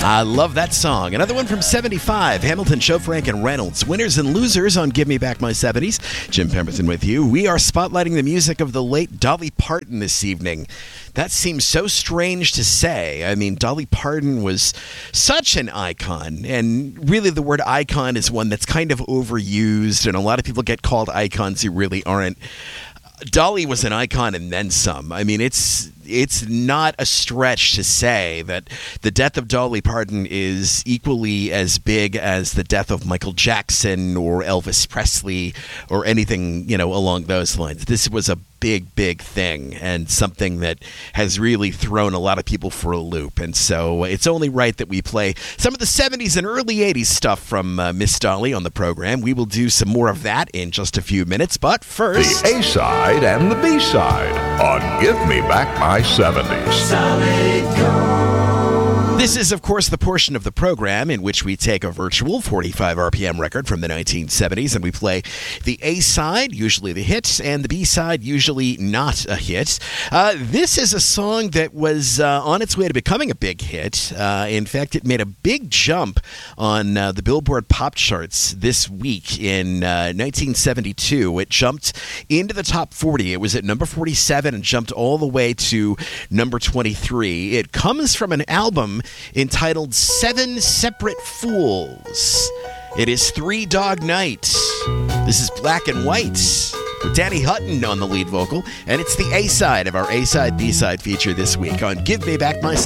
I love that song. Another one from 75, Hamilton, Show, Frank, and Reynolds. Winners and losers on Give Me Back My 70s. Jim Pemberton with you. We are spotlighting the music of the late Dolly Parton this evening. That seems so strange to say. I mean, Dolly Parton was such an icon, and really the word icon is one that's kind of overused, and a lot of people get called icons who really aren't. Dolly was an icon and then some. I mean, it's not a stretch to say that the death of Dolly Parton is equally as big as the death of Michael Jackson or Elvis Presley or anything, along those lines. This was a big thing and something that has really thrown a lot of people for a loop. And so it's only right that we play some of the 70s and early 80s stuff from Miss Dolly on the program. We will do some more of that in just a few minutes. But first, the A-side and the B-side on Give Me Back My 70s. Solid Gold. This is, of course, the portion of the program in which we take a virtual 45 RPM record from the 1970s and we play the A-side, usually the hit, and the B-side, usually not a hit. This is a song that was on its way to becoming a big hit. In fact, it made a big jump on the Billboard pop charts this week in 1972. It jumped into the top 40. It was at number 47 and jumped all the way to number 23. It comes from an album entitled Seven Separate Fools. It is Three Dog Night. This is Black and White with Danny Hutton on the lead vocal, and it's the A-side of our A-side, B-side feature this week on Give Me Back My 70s.